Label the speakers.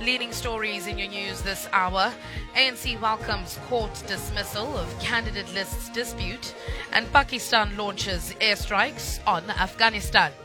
Speaker 1: Leading stories in your news this hour. ANC welcomes court dismissal of candidate lists dispute, and Pakistan launches airstrikes on Afghanistan.